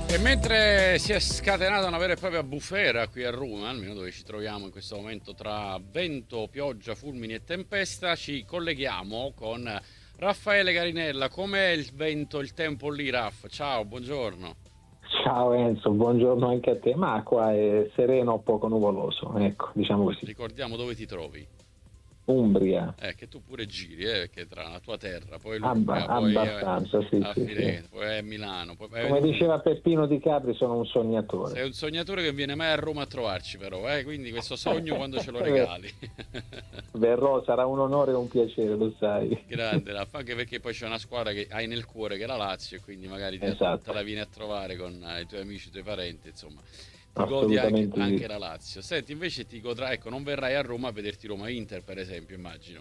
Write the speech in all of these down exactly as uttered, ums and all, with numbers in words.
E mentre si è scatenata una vera e propria bufera qui a Roma, almeno dove ci troviamo in questo momento tra vento, pioggia, fulmini e tempesta, ci colleghiamo con Raffaele Carinella. Com'è il vento, il tempo lì, Raff? Ciao, buongiorno. Ciao Enzo, buongiorno anche a te. Ma qua è sereno, poco nuvoloso, ecco, diciamo così. Ricordiamo dove ti trovi. Umbria. Eh, che tu pure giri, eh, perché tra la tua terra, poi Abba- l'Umbria, poi eh, abbastanza, sì, a sì, sì. Firenze, poi a Milano, poi vai Come in- diceva Peppino Di Capri, sono un sei sognatore. un sognatore che viene mai a Roma a trovarci però, eh? Quindi questo sogno quando ce lo Ver- regali. Verrò, sarà un onore e un piacere, lo sai. Grande, Raff, anche perché poi c'è una squadra che hai nel cuore che è la Lazio e quindi magari te, te Esatto, la vieni a trovare con eh, i tuoi amici, i tuoi parenti, insomma, ti godi anche, assolutamente anche sì. la Lazio. Senti, invece ti godrai, ecco, non verrai a Roma a vederti Roma-Inter, per esempio, immagino.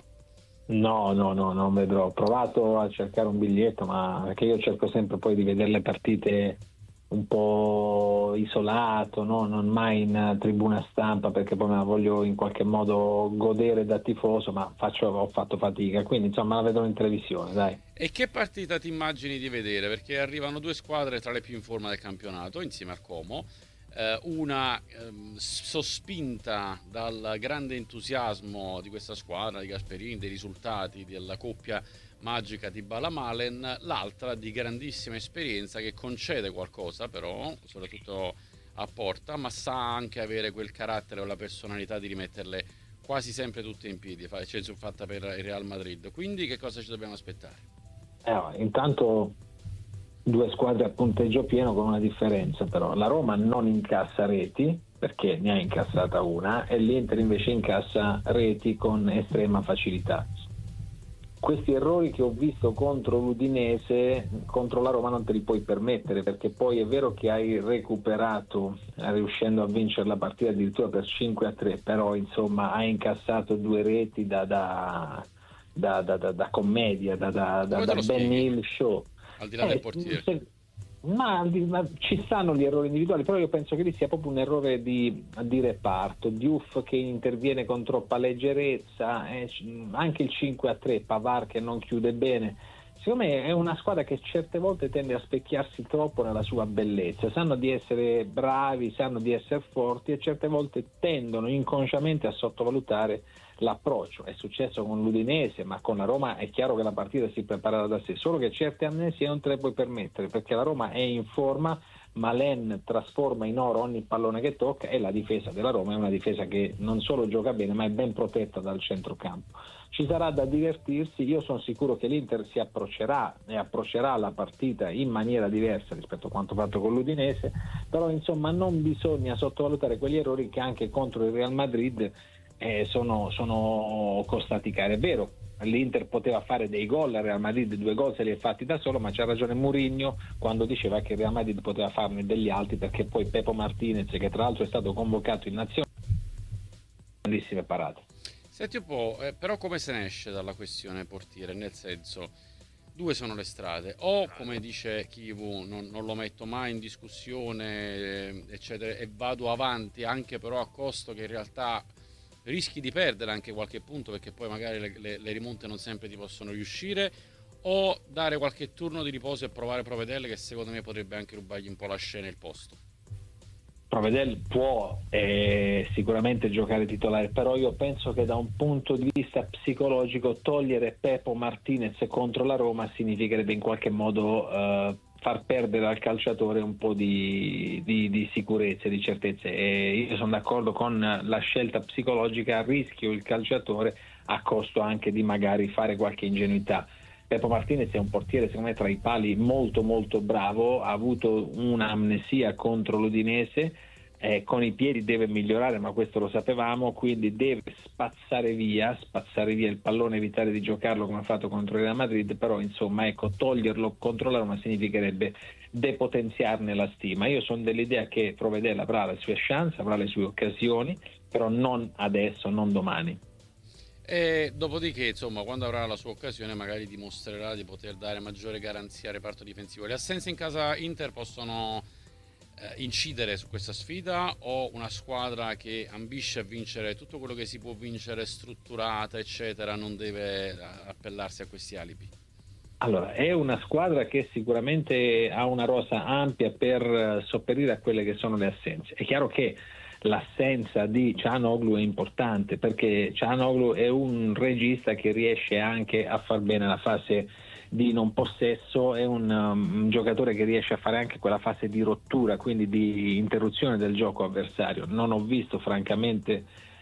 No, no, no, non vedrò. Ho provato a cercare un biglietto, ma perché io cerco sempre poi di vedere le partite un po' isolato, no? Non mai in tribuna stampa perché poi me la voglio in qualche modo godere da tifoso, ma faccio, ho fatto fatica, quindi insomma la vedrò in televisione, dai. E che partita ti immagini di vedere? Perché arrivano due squadre tra le più in forma del campionato, insieme al Como. Eh, una ehm, sospinta dal grande entusiasmo di questa squadra, di Gasperini, dei risultati della coppia magica di Bala-Malen, l'altra di grandissima esperienza che concede qualcosa, però, soprattutto a porta, ma sa anche avere quel carattere o la personalità di rimetterle quasi sempre tutte in piedi, fa- cioè, fatta per il Real Madrid. Quindi che cosa ci dobbiamo aspettare? Eh, no, intanto due squadre a punteggio pieno con una differenza però. La Roma non incassa reti perché ne ha incassata una e l'Inter invece incassa reti con estrema facilità. Questi errori che ho visto contro l'Udinese, contro la Roma non te li puoi permettere perché poi è vero che hai recuperato eh, riuscendo a vincere la partita addirittura per cinque a tre, però insomma hai incassato due reti da, da, da, da, da, da commedia, da, da, da, Come te da lo Ben spieghi? Hill show. Al di là del Eh, portiere. se- ma, ma ci stanno gli errori individuali, però io penso che lì sia proprio un errore di, di reparto. Diouf che interviene con troppa leggerezza, eh, anche il cinque a tre, Pavard che non chiude bene. Secondo me è una squadra che certe volte tende a specchiarsi troppo nella sua bellezza, sanno di essere bravi, sanno di essere forti e certe volte tendono inconsciamente a sottovalutare l'approccio. È successo con l'Udinese, ma con la Roma è chiaro che la partita si preparerà da sé, solo che certe amnesie non te le puoi permettere perché la Roma è in forma, Malen trasforma in oro ogni pallone che tocca e la difesa della Roma è una difesa che non solo gioca bene ma è ben protetta dal centrocampo. Ci sarà da divertirsi, io sono sicuro che l'Inter si approccerà e approccerà la partita in maniera diversa rispetto a quanto fatto con l'Udinese, però insomma non bisogna sottovalutare quegli errori che anche contro il Real Madrid eh, sono, sono costati cari. È vero, l'Inter poteva fare dei gol, il Real Madrid due gol se li ha fatti da solo, ma c'ha ragione Mourinho quando diceva che il Real Madrid poteva farne degli altri perché poi Pepo Martinez, che tra l'altro è stato convocato in nazionale, grandissime parate. Senti un po', eh, però come se ne esce dalla questione portiere? Nel senso, due sono le strade. O, come dice Kivu, non, non lo metto mai in discussione, eh, eccetera, e vado avanti, anche però a costo che in realtà rischi di perdere anche qualche punto, perché poi magari le, le- le rimonte non sempre ti possono riuscire, o dare qualche turno di riposo e provare Provedelle, che secondo me potrebbe anche rubargli un po' la scena e il posto. Provedel può eh, sicuramente giocare titolare, però io penso che da un punto di vista psicologico togliere Pepo Martinez contro la Roma significherebbe in qualche modo eh, far perdere al calciatore un po' di, di, di sicurezza, di certezze. E io sono d'accordo con la scelta psicologica, a rischio il calciatore a costo anche di magari fare qualche ingenuità. Peppo Martinez è un portiere secondo me tra i pali molto molto bravo, ha avuto un'amnesia contro l'Udinese, eh, con i piedi deve migliorare ma questo lo sapevamo, quindi deve spazzare via, spazzare via il pallone, evitare di giocarlo come ha fatto contro il Real Madrid, però insomma ecco toglierlo contro la Roma significherebbe depotenziarne la stima. Io sono dell'idea che Provedella avrà le sue chance, avrà le sue occasioni, però non adesso, non domani. E dopodiché, insomma, quando avrà la sua occasione, magari dimostrerà di poter dare maggiore garanzia al reparto difensivo. Le assenze in casa Inter possono eh, incidere su questa sfida, o una squadra che ambisce a vincere tutto quello che si può vincere, strutturata, eccetera, non deve eh, appellarsi a questi alibi? Allora, è una squadra che sicuramente ha una rosa ampia per sopperire a quelle che sono le assenze. È chiaro che l'assenza di Çalhanoğlu è importante, perché Çalhanoğlu è un regista che riesce anche a far bene la fase di non possesso, è un, um, un giocatore che riesce a fare anche quella fase di rottura, quindi di interruzione del gioco avversario. Non ho visto francamente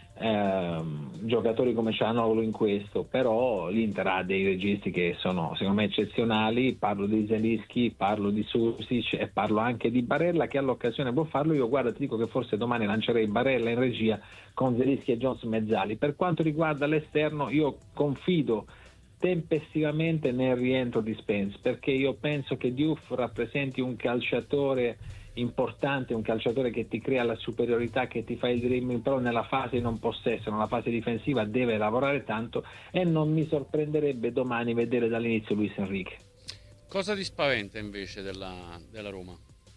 ehm, giocatori come Çalhanoğlu in questo, però l'Inter ha dei registi che sono secondo me eccezionali. Parlo di Zelinski, parlo di Susic e parlo anche di Barella, che all'occasione può farlo. Io guarda, ti dico che forse domani lancerei Barella in regia con Zelinski e Jones mezzali. Per quanto riguarda l'esterno, io confido tempestivamente nel rientro di Spence, perché io penso che Diouf rappresenti un calciatore importante, un calciatore che ti crea la superiorità, che ti fa il dribbling, però nella fase non possesso, nella fase difensiva deve lavorare tanto, e non mi sorprenderebbe domani vedere dall'inizio Luis Enrique. Cosa ti spaventa invece della, della Roma?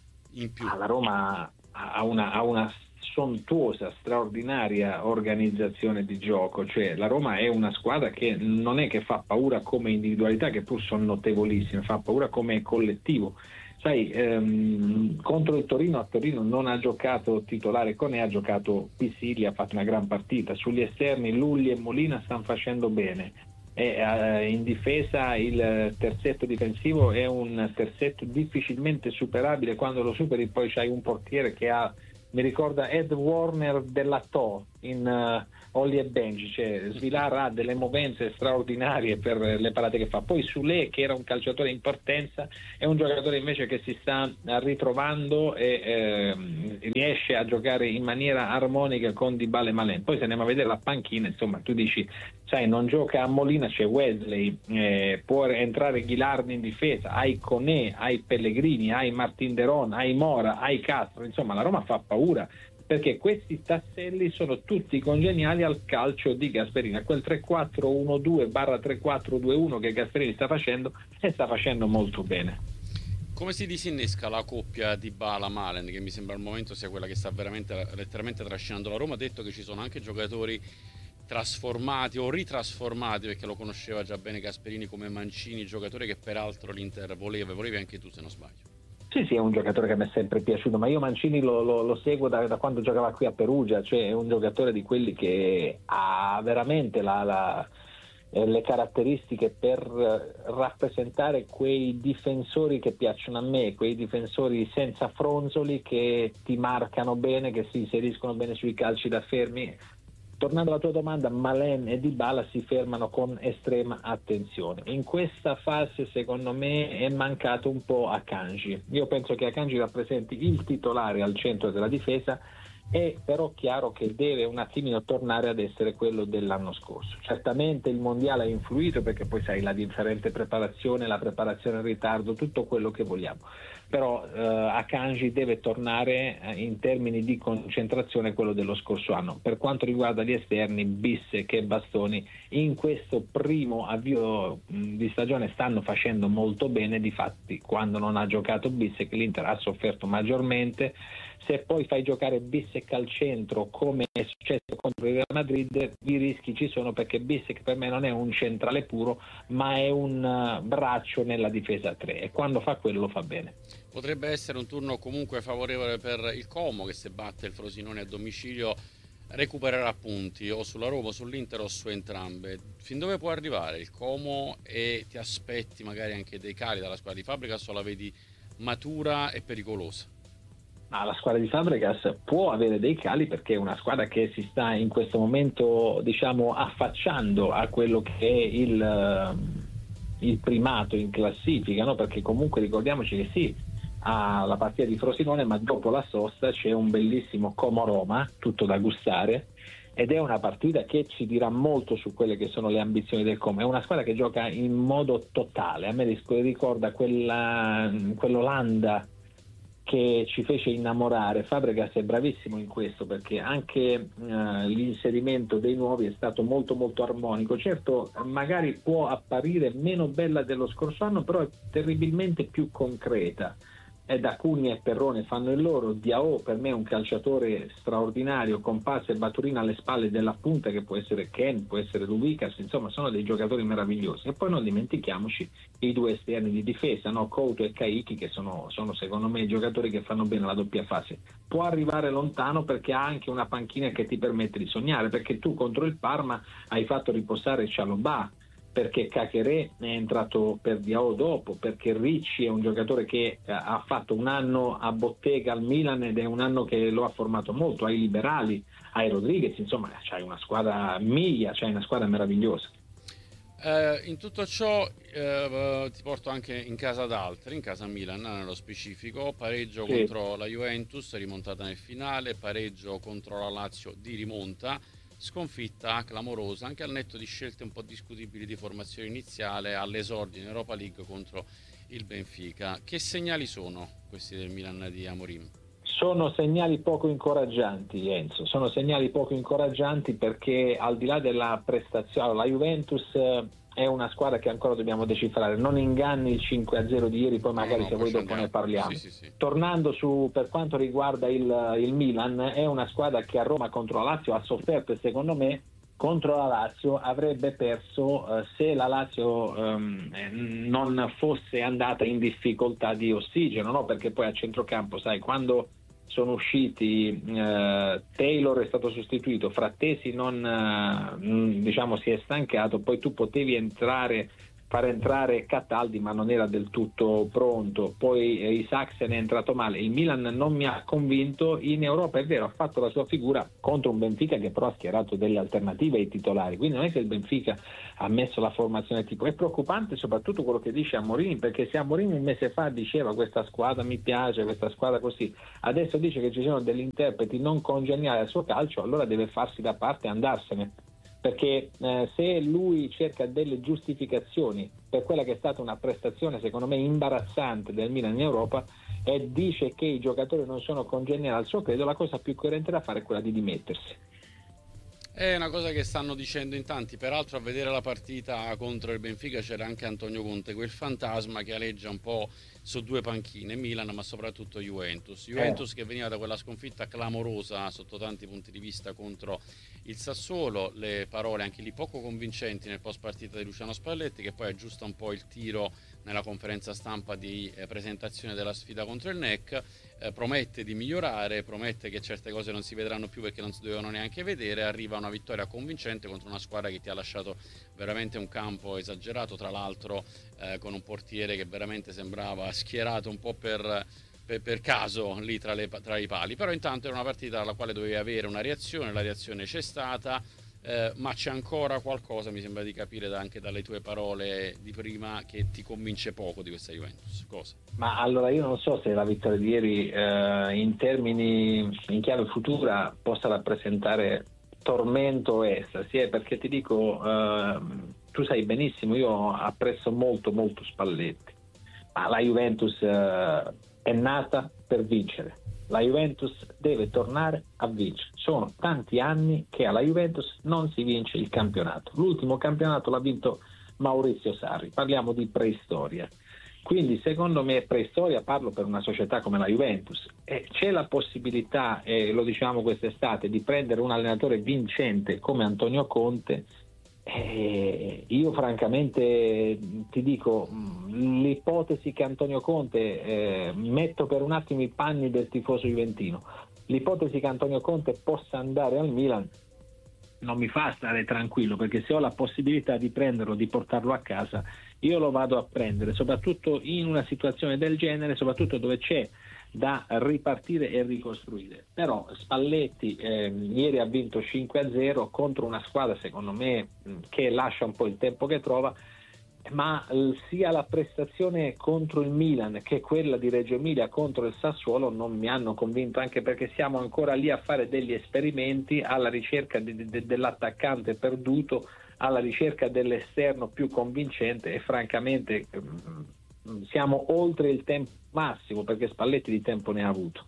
In più? Ah, la Roma ha una, ha una sontuosa, straordinaria organizzazione di gioco, cioè la Roma è una squadra che non è che fa paura come individualità, che pur sono notevolissime, fa paura come collettivo. Sai, ehm, contro il Torino, a Torino non ha giocato titolare Koné, ha giocato Pisilli, ha fatto una gran partita. Sugli esterni Lulli e Molina stanno facendo bene. E, eh, in difesa il terzetto difensivo è un terzetto difficilmente superabile. Quando lo superi poi c'hai un portiere che ha, mi ricorda Ed Warner della To in uh, Holly e Benji, cioè Svilar ha delle movenze straordinarie per le parate che fa. Poi Sule, che era un calciatore in partenza, è un giocatore invece che si sta ritrovando e eh, riesce a giocare in maniera armonica con Dybala e Malen. Poi se andiamo a vedere la panchina, insomma, tu dici, sai, non gioca a Molina, c'è Wesley, eh, può entrare Ghilardi in difesa, hai Koné, hai Pellegrini, hai Martin Deron, hai Mora, hai Castro, insomma la Roma fa paura, perché questi tasselli sono tutti congeniali al calcio di Gasperini, a quel tre quattro uno due barra tre quattro due uno che Gasperini sta facendo, e sta facendo molto bene. Come si disinnesca la coppia Dybala-Malen, che mi sembra al momento sia quella che sta veramente letteralmente trascinando la Roma? Ha detto che ci sono anche giocatori trasformati o ritrasformati, perché lo conosceva già bene Gasperini, come Mancini, giocatore che peraltro l'Inter voleva, e volevi anche tu se non sbaglio. Sì, sì, è un giocatore che mi è sempre piaciuto, ma io Mancini lo, lo, lo seguo da, da quando giocava qui a Perugia, cioè è un giocatore di quelli che ha veramente la, la, eh, le caratteristiche per rappresentare quei difensori che piacciono a me, quei difensori senza fronzoli, che ti marcano bene, che si inseriscono bene sui calci da fermi. Tornando alla tua domanda, Malen e Dybala si fermano con estrema attenzione. In questa fase secondo me è mancato un po' Akanji. Io penso che Akanji rappresenti il titolare al centro della difesa, è però chiaro che deve un attimino tornare ad essere quello dell'anno scorso. Certamente il mondiale ha influito, perché poi sai la differente preparazione, la preparazione in ritardo, tutto quello che vogliamo. Però eh, Akanji deve tornare eh, in termini di concentrazione quello dello scorso anno. Per quanto riguarda gli esterni, Bissek e Bastoni in questo primo avvio mh, di stagione stanno facendo molto bene. Difatti quando non ha giocato Bissek l'Inter ha sofferto maggiormente. Se poi fai giocare Bissek al centro, come è successo contro il Real Madrid, i rischi ci sono, perché Bissek per me non è un centrale puro, ma è un uh, braccio nella difesa a tre, e quando fa quello lo fa bene. Potrebbe essere un turno comunque favorevole per il Como, che se batte il Frosinone a domicilio recupererà punti o sulla Roma, sull'Inter o su entrambe. Fin dove può arrivare il Como, e ti aspetti magari anche dei cali dalla squadra di Fabregas, o la vedi matura e pericolosa? Ah, la squadra di Fabregas può avere dei cali, perché è una squadra che si sta in questo momento, diciamo, affacciando a quello che è il, il primato in classifica, no? Perché comunque ricordiamoci che sì, ha la partita di Frosinone, ma dopo la sosta c'è un bellissimo Como-Roma, tutto da gustare, ed è una partita che ci dirà molto su quelle che sono le ambizioni del Como. È una squadra che gioca in modo totale, a me ricorda quella, quell'Olanda che ci fece innamorare. Fabregas è bravissimo in questo, perché anche eh, l'inserimento dei nuovi è stato molto molto armonico. Certo, magari può apparire meno bella dello scorso anno, però è terribilmente più concreta. e da Cugna e Perrone fanno il loro. Diao per me è un calciatore straordinario, con passe e batturina alle spalle della punta, che può essere Ken, può essere Luvikas, insomma sono dei giocatori meravigliosi. E poi non dimentichiamoci i due esterni di difesa, no? Couto e Caicchi, che sono, sono secondo me i giocatori che fanno bene la doppia fase. Può arrivare lontano perché ha anche una panchina che ti permette di sognare, perché tu contro il Parma hai fatto riposare Cialobà, perché Cacheré è entrato per Diao dopo, perché Ricci è un giocatore che ha fatto un anno a bottega al Milan ed è un anno che lo ha formato molto, ai liberali, ai Rodriguez, insomma c'hai una squadra miglia, c'hai una squadra meravigliosa. Eh, in tutto ciò eh, ti porto anche in casa d'altri, in casa Milan nello specifico, pareggio Sì. contro la Juventus, rimontata nel finale, pareggio contro la Lazio di rimonta, sconfitta clamorosa anche al netto di scelte un po' discutibili di formazione iniziale all'esordio in Europa League contro il Benfica. Che segnali sono questi del Milan di Amorim? Sono segnali poco incoraggianti, Enzo, sono segnali poco incoraggianti perché al di là della prestazione, la Juventus è una squadra che ancora dobbiamo decifrare, non inganni il cinque a zero di ieri, poi magari no, no, se voi dopo ne parliamo. Sì, sì, sì. Tornando su per quanto riguarda il, il Milan, è una squadra che a Roma contro la Lazio ha sofferto e secondo me contro la Lazio avrebbe perso eh, se la Lazio ehm, non fosse andata in difficoltà di ossigeno, no? Perché poi a centrocampo, sai, quando sono usciti eh, Taylor è stato sostituito, Frattesi non eh, diciamo si è stancato, poi tu potevi entrare far entrare Cataldi ma non era del tutto pronto, poi eh, Isaksen è entrato male, il Milan non mi ha convinto in Europa, è vero, ha fatto la sua figura contro un Benfica che però ha schierato delle alternative ai titolari, quindi non è che il Benfica ha messo la formazione tipo, è preoccupante soprattutto quello che dice Amorim, perché se Amorim un mese fa diceva questa squadra mi piace, questa squadra così, adesso dice che ci sono degli interpreti non congeniali al suo calcio, allora deve farsi da parte e andarsene. Perché eh, se lui cerca delle giustificazioni per quella che è stata una prestazione secondo me imbarazzante del Milan in Europa e dice che i giocatori non sono congeniali al suo credo, la cosa più coerente da fare è quella di dimettersi. È una cosa che stanno dicendo in tanti, peraltro a vedere la partita contro il Benfica c'era anche Antonio Conte, quel fantasma che aleggia un po' su due panchine, Milan ma soprattutto Juventus. Juventus eh. che veniva da quella sconfitta clamorosa sotto tanti punti di vista contro il Sassuolo, le parole anche lì poco convincenti nel post partita di Luciano Spalletti che poi aggiusta un po' il tiro nella conferenza stampa di eh, presentazione della sfida contro il N E C, eh, promette di migliorare, promette che certe cose non si vedranno più perché non si dovevano neanche vedere, arriva una vittoria convincente contro una squadra che ti ha lasciato veramente un campo esagerato, tra l'altro eh, con un portiere che veramente sembrava schierato un po' per, per, per caso lì tra, le, tra i pali, però intanto era una partita alla quale dovevi avere una reazione, la reazione c'è stata. Eh, ma c'è ancora qualcosa, mi sembra di capire da, anche dalle tue parole di prima, che ti convince poco di questa Juventus. Cosa? Ma allora io non so se la vittoria di ieri eh, in termini in chiave futura possa rappresentare tormento o estasi, eh, perché ti dico eh, tu sai benissimo, io apprezzo molto molto Spalletti, ma la Juventus eh, è nata per vincere. La Juventus deve tornare a vincere. Sono tanti anni che alla Juventus non si vince il campionato. L'ultimo campionato l'ha vinto Maurizio Sarri. Parliamo di preistoria. Quindi secondo me preistoria, parlo per una società come la Juventus. E c'è la possibilità, e lo diciamo quest'estate, di prendere un allenatore vincente come Antonio Conte. Eh, io francamente ti dico, l'ipotesi che Antonio Conte, eh, metto per un attimo i panni del tifoso juventino, l'ipotesi che Antonio Conte possa andare al Milan non mi fa stare tranquillo, perché se ho la possibilità di prenderlo, di portarlo a casa, io lo vado a prendere, soprattutto in una situazione del genere, soprattutto dove c'è da ripartire e ricostruire. Però Spalletti eh, ieri ha vinto cinque a zero contro una squadra secondo me che lascia un po' il tempo che trova, ma eh, sia la prestazione contro il Milan che quella di Reggio Emilia contro il Sassuolo non mi hanno convinto, anche perché siamo ancora lì a fare degli esperimenti alla ricerca de- de- dell'attaccante perduto, alla ricerca dell'esterno più convincente e francamente mh, siamo oltre il tempo massimo, perché Spalletti di tempo ne ha avuto.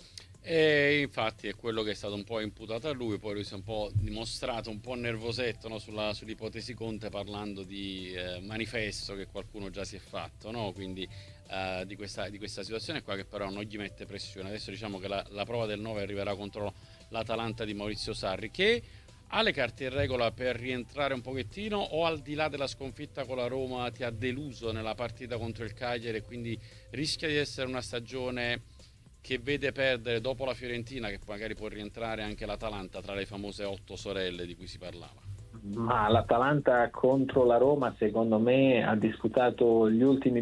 E infatti è quello che è stato un po' imputato a lui, poi lui si è un po' dimostrato un po' nervosetto, no? Sulla, sull'ipotesi Conte, parlando di eh, manifesto che qualcuno già si è fatto, no? Quindi uh, di, questa, di questa situazione qua, che però non gli mette pressione. Adesso diciamo che la, la prova del nove arriverà contro l'Atalanta di Maurizio Sarri, che ha le carte in regola per rientrare un pochettino, o al di là della sconfitta con la Roma ti ha deluso nella partita contro il Cagliari e quindi rischia di essere una stagione che vede perdere dopo la Fiorentina, che magari può rientrare anche l'Atalanta tra le famose otto sorelle di cui si parlava? Ma l'Atalanta contro la Roma secondo me ha disputato gli ultimi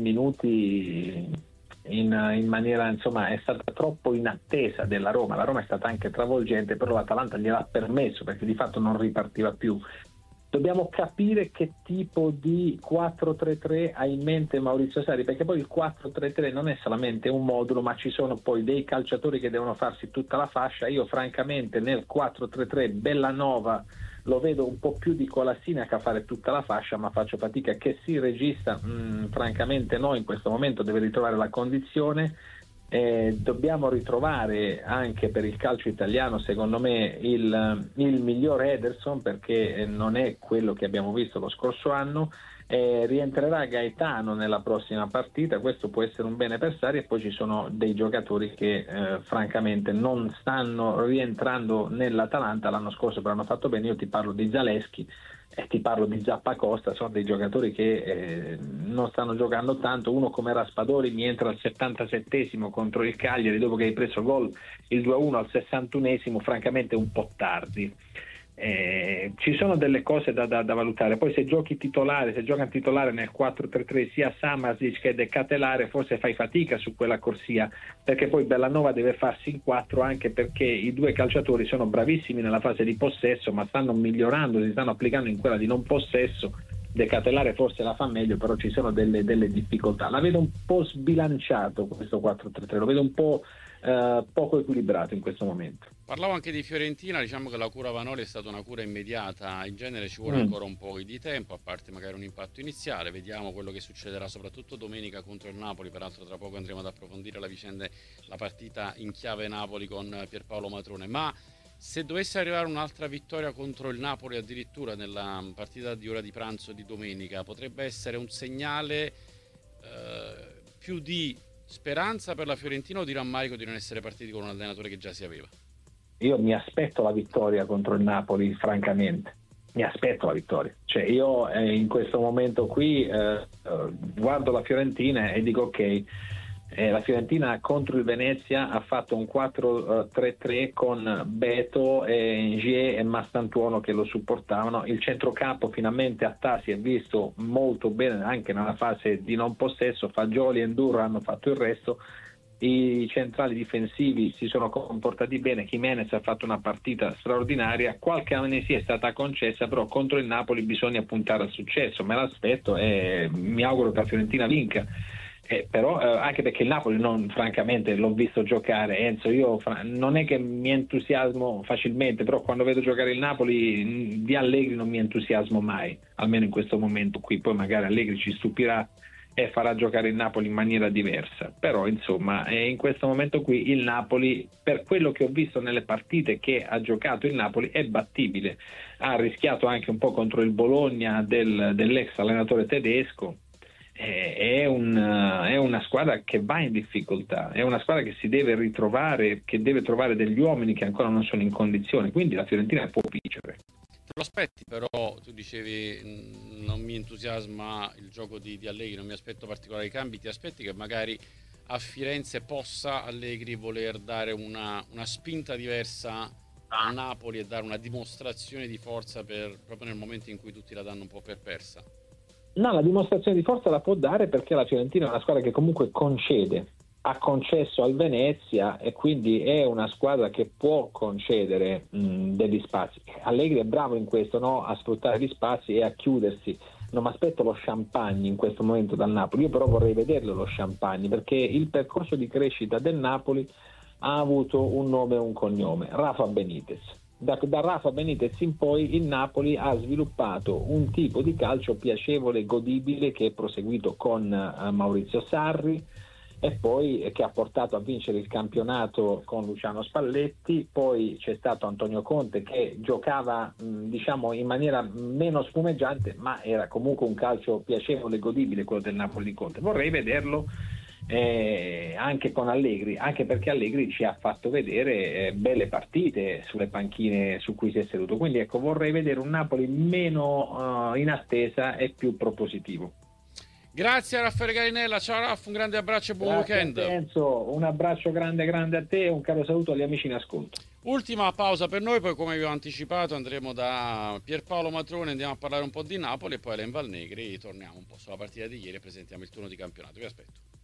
minuti in, in maniera, insomma, è stata troppo in attesa della Roma. La Roma è stata anche travolgente, però l'Atalanta gliel'ha permesso perché di fatto non ripartiva più. Dobbiamo capire che tipo di quattro tre tre ha in mente Maurizio Sarri, perché poi il quattro tre tre non è solamente un modulo, ma ci sono poi dei calciatori che devono farsi tutta la fascia. Io francamente nel quattro tre tre Bellanova lo vedo un po' più di Colasinac a fare tutta la fascia, ma faccio fatica. Che si regista, mh, francamente no, in questo momento deve ritrovare la condizione. Eh, dobbiamo ritrovare anche per il calcio italiano secondo me il, il miglior Ederson, perché non è quello che abbiamo visto lo scorso anno. Eh, rientrerà Gaetano nella prossima partita, questo può essere un bene per Sarri, e poi ci sono dei giocatori che eh, francamente non stanno rientrando nell'Atalanta. L'anno scorso però hanno fatto bene. Io ti parlo di Zaleschi e ti parlo di Zappacosta, sono dei giocatori che eh, non stanno giocando tanto. Uno come Raspadori mi entra al settantasettesimo contro il Cagliari dopo che hai preso gol il due a uno al sessantunesimo, francamente un po' tardi. Eh, ci sono delle cose da, da, da valutare. Poi se giochi titolare, se gioca titolare nel quattro tre tre sia Samasic che De Catelare, forse fai fatica su quella corsia, perché poi Bellanova deve farsi in quattro, anche perché i due calciatori sono bravissimi nella fase di possesso, ma stanno migliorando, si stanno applicando in quella di non possesso. De Catelare forse la fa meglio, però ci sono delle, delle difficoltà. La vedo un po' sbilanciato questo quattro tre tre, lo vedo un po' eh, poco equilibrato in questo momento. Parlavo anche di Fiorentina, diciamo che la cura Vanoli è stata una cura immediata, in genere ci vuole mm. ancora un po' di tempo, a parte magari un impatto iniziale. Vediamo quello che succederà soprattutto domenica contro il Napoli. Peraltro tra poco andremo ad approfondire la vicenda, la partita in chiave Napoli con Pierpaolo Matrone. Ma se dovesse arrivare un'altra vittoria contro il Napoli addirittura nella partita di ora di pranzo di domenica, potrebbe essere un segnale eh, più di speranza per la Fiorentina o di rammarico di non essere partiti con un allenatore che già si aveva? Io mi aspetto la vittoria contro il Napoli, francamente. Mi aspetto la vittoria. Cioè io eh, in questo momento qui eh, guardo la Fiorentina e dico ok, eh, la Fiorentina contro il Venezia ha fatto un quattro tre tre con Beto, e Ngier e Mastantuono che lo supportavano. Il centrocampo finalmente a Tà si è visto molto bene anche nella fase di non possesso. Fagioli e Enduro hanno fatto il resto. I centrali difensivi si sono comportati bene. Jimenez ha fatto una partita straordinaria. Qualche amnesia è stata concessa, però contro il Napoli bisogna puntare al successo. Me l'aspetto e mi auguro che la Fiorentina vinca. Eh, però eh, anche perché il Napoli non, francamente l'ho visto giocare, Enzo, io fra, non è che mi entusiasmo facilmente, però quando vedo giocare il Napoli mh, di Allegri non mi entusiasmo mai, almeno in questo momento qui. Poi magari Allegri ci stupirà e farà giocare il Napoli in maniera diversa, però insomma eh, in questo momento qui il Napoli, per quello che ho visto nelle partite che ha giocato il Napoli, è battibile. Ha rischiato anche un po' contro il Bologna del, dell'ex allenatore tedesco. È, un, è una squadra che va in difficoltà, è una squadra che si deve ritrovare, che deve trovare degli uomini che ancora non sono in condizione, quindi la Fiorentina può vincere. Te lo aspetti, però tu dicevi non mi entusiasma il gioco di, di Allegri, non mi aspetto particolari cambi. Ti aspetti che magari a Firenze possa Allegri voler dare una, una spinta diversa a Napoli e dare una dimostrazione di forza per, proprio nel momento in cui tutti la danno un po' per persa? No, la dimostrazione di forza la può dare perché la Fiorentina è una squadra che comunque concede, ha concesso al Venezia e quindi è una squadra che può concedere mh, degli spazi. Allegri è bravo in questo, no? A sfruttare gli spazi e a chiudersi. Non mi aspetto lo champagne in questo momento dal Napoli, io però vorrei vederlo lo champagne, perché il percorso di crescita del Napoli ha avuto un nome e un cognome, Rafa Benitez. Da, da Rafa Benitez in poi il Napoli ha sviluppato un tipo di calcio piacevole e godibile che è proseguito con uh, Maurizio Sarri e poi eh, che ha portato a vincere il campionato con Luciano Spalletti. Poi c'è stato Antonio Conte che giocava mh, diciamo in maniera meno spumeggiante, ma era comunque un calcio piacevole e godibile quello del Napoli di Conte. Vorrei vederlo eh, anche con Allegri, anche perché Allegri ci ha fatto vedere eh, belle partite sulle panchine su cui si è seduto, quindi ecco, vorrei vedere un Napoli meno uh, in attesa e più propositivo. Grazie a Raffaele Garinella, ciao Raff, un grande abbraccio e buon Grazie weekend. Enzo, un abbraccio grande grande a te e un caro saluto agli amici in ascolto. Ultima pausa per noi, poi come vi ho anticipato andremo da Pierpaolo Matrone, andiamo a parlare un po' di Napoli e poi all'Enval Negri torniamo un po' sulla partita di ieri e presentiamo il turno di campionato. Vi aspetto.